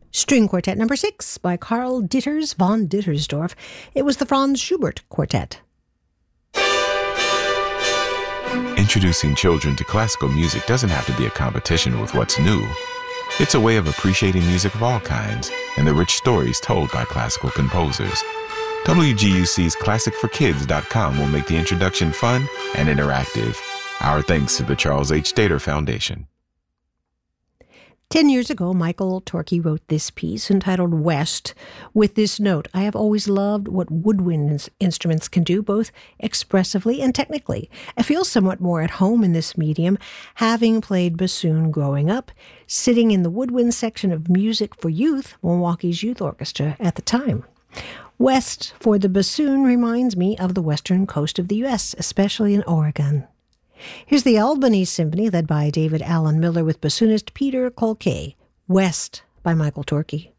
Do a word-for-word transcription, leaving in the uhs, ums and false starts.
String Quartet number six by Karl Ditters von Dittersdorf. It was the Franz Schubert Quartet. Introducing children to classical music doesn't have to be a competition with what's new. It's a way of appreciating music of all kinds and the rich stories told by classical composers. W G U C's classic for kids dot com will make the introduction fun and interactive. Our thanks to the Charles H. Stater Foundation. Ten years ago, Michael Torke wrote this piece entitled West with this note: I have always loved what woodwind instruments can do, both expressively and technically. I feel somewhat more at home in this medium, having played bassoon growing up, sitting in the woodwind section of Music for Youth, Milwaukee's youth orchestra at the time. West for the bassoon reminds me of the western coast of the U S, especially in Oregon. Here's the Albany Symphony, led by David Allen Miller with bassoonist Peter Kolke. West by Michael Torke.